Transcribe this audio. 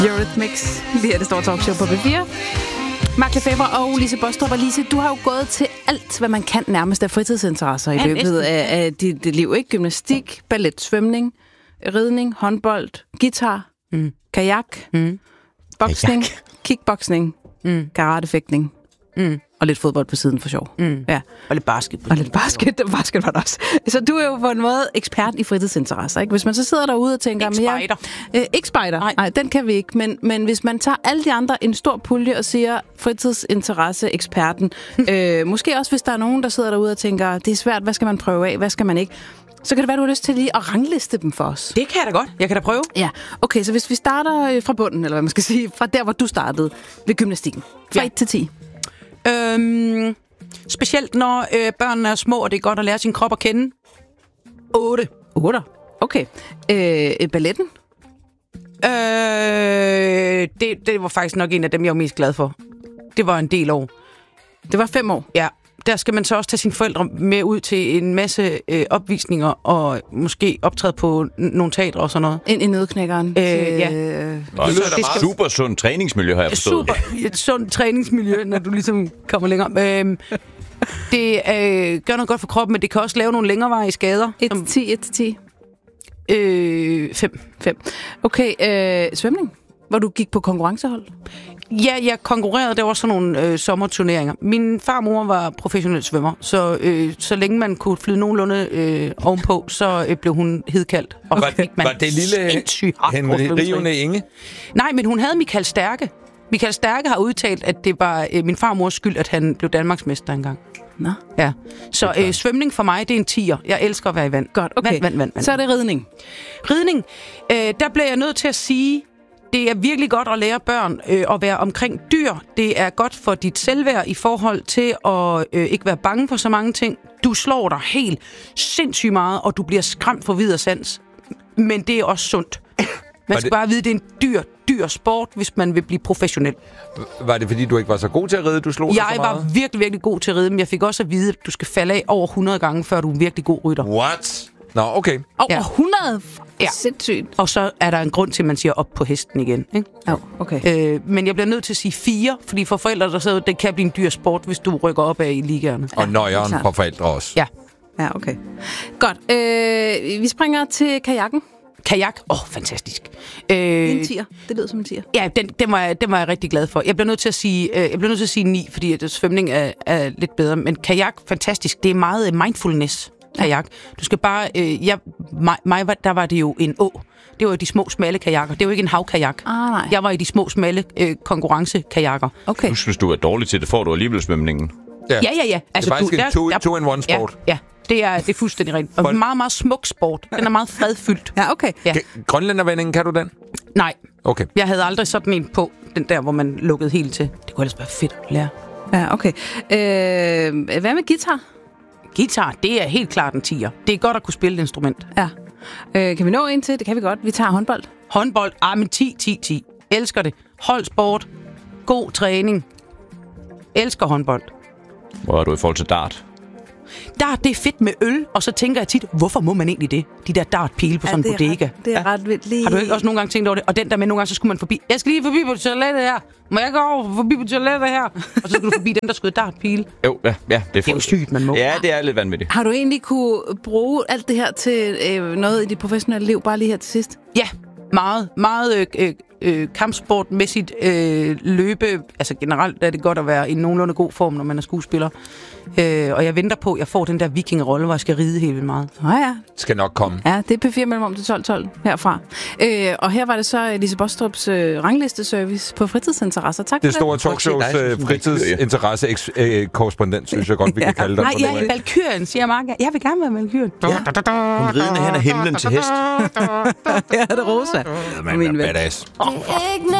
Eurythmics. Lige her det store talkshow på B4. Mark Lefebvre og Lise Baastrup. Og Lise, du har jo gået til alt, hvad man kan nærmest af fritidsinteresser i løbet af dit liv. Ikke? Gymnastik, ballet, svømning, ridning, håndbold, guitar, kajak, boksning, kickboksning, karatefægtning. Og lidt fodbold på siden for sjov. Ja. Og lidt basket. Og lidt basket var der også. Så du er jo på en måde ekspert i fritidsinteresser, ikke? Hvis man så sidder derude og tænker... Ikke spejder. Nej, den kan vi ikke. Men hvis man tager alle de andre en stor pulje og siger fritidsinteresse-eksperten, måske også hvis der er nogen, der sidder derude og tænker, det er svært, hvad skal man prøve af, hvad skal man ikke... Så kan det være, du har lyst til lige at rangliste dem for os. Det kan jeg da godt. Jeg kan da prøve. Ja. Okay, så hvis vi starter fra bunden, eller hvad man skal sige, fra der, hvor du startede, ved gymnastikken. Fra 1 til 10. Specielt når børnene er små, og det er godt at lære sin krop at kende. 8. 8. Okay. Balletten? Det var faktisk nok en af dem, jeg var mest glad for. Det var en del år. Det var 5 år? Ja. Der skal man så også tage sine forældre med ud til en masse opvisninger, og måske optræde på nogle teatre og sådan noget. En nødknækkeren. Ja. Det er super sundt træningsmiljø, har jeg forstået. Et sundt træningsmiljø, når du ligesom kommer længere. Det gør noget godt for kroppen, men det kan også lave nogle længerevarige skader. 1 til 10? 5. Okay, svømning? Hvor du gik på konkurrencehold? Ja, jeg konkurrerede. Der var sådan nogle sommerturneringer. Min farmor var professionel svømmer, så længe man kunne flyde nogenlunde ovenpå, så blev hun hedkaldt. Og var det lille Henrione Inge? Nej, men hun havde Michael Stærke. Michael Stærke har udtalt, at det var min farmors skyld, at han blev Danmarksmester engang. Nå. Ja. Så svømning for mig, det er en 10'er. Jeg elsker at være i vand. Godt, okay. Vand. Så er det ridning. Ridning, der bliver jeg nødt til at sige, det er virkelig godt at lære børn at være omkring dyr. Det er godt for dit selvværd i forhold til at ikke være bange for så mange ting. Du slår dig helt sindssygt meget, og du bliver skræmt for vid og sans. Men det er også sundt. Man skal bare vide, det er en dyr sport, hvis man vil blive professionel. Var det, fordi du ikke var så god til at ride, du slog dig så meget? Jeg var virkelig god til at ride, men jeg fik også at vide, at du skal falde af over 100 gange, før du er en virkelig god rytter. What? Nå, okay. Over 100? Ja. Sindssygt. Og så er der en grund til, at man siger op på hesten igen. Ikke? Ja, okay. Men jeg bliver nødt til at sige 4, fordi for forældre, der sidder, det kan blive en dyr sport, hvis du rykker op af i ligaerne. Og nøjeren for forældre også. Ja. Ja, okay. Godt. Vi springer til kajakken. Kajak? Fantastisk. En 10'er. Det lyder som en 10'er. Ja, den var jeg rigtig glad for. Jeg bliver nødt til at sige 9, fordi at svømning er lidt bedre. Men kajak, fantastisk. Det er meget mindfulness. Kajak. Du skal bare... der var det jo en å. Det var jo de små, smalle kajakker. Det er jo ikke en havkajak. Nej. Jeg var i de små, smalle konkurrencekajakker. Okay. Du synes, du er dårlig til det, får du alligevel svømningen. Ja. Altså, det er faktisk en two-in-one sport. Ja. Det er fuldstændig rent. Og meget, meget smuk sport. Den er meget fredfyldt. Ja, okay. Ja. Grønlændervendingen, kan du den? Nej. Okay. Jeg havde aldrig sådan en på, den der, hvor man lukkede helt til. Det kunne ellers være fedt at lære. Ja, okay. Hvad med guitar? Guitar, det er helt klart en 10'er. Det er godt at kunne spille et instrument. Ja. Kan vi nå ind til? Det kan vi godt. Vi tager håndbold. Håndbold, men 10. Elsker det. Holdsport. God træning. Elsker håndbold. Hvor er du i forhold til dart? Dart, det er fedt med øl, og så tænker jeg tit, hvorfor må man egentlig det? De der dartpile på sådan en bodega. Det er ret vildt lige. Har du ikke også nogle gange tænkt over det? Og den der med, nogle gange, så skulle man forbi. Jeg skal lige forbi på toilettet her. Må jeg gå over forbi på toilettet her? Og så skulle du forbi den, der skød dartpile. Jo, ja, det er jo sygt, man må. Ja, det er lidt vanvittigt. Har du egentlig kunne bruge alt det her til noget i dit professionelle liv, bare lige her til sidst? Ja, meget kampsportmæssigt løbe. Altså generelt er det godt at være i nogenlunde god form, når man er skuespiller. Og jeg venter på, at jeg får den der vikingerolle, hvor jeg skal ride helt vildt meget. Ja. Skal nok komme. Ja, det er P4 mellem om til 12 herfra. Og her var det så Lise Baastrups ranglisteservice på fritidsinteresser. Tak for det. Det store talkshows fritidsinteresse-korrespondent, synes jeg godt, vi kan kalde dig. Nej, jeg er Valkyrien, siger Mark. Jeg vil gerne være Valkyrien. Ja. Hun ridende hen af himlen til hest. Ja, det er Rosa. Man er badass.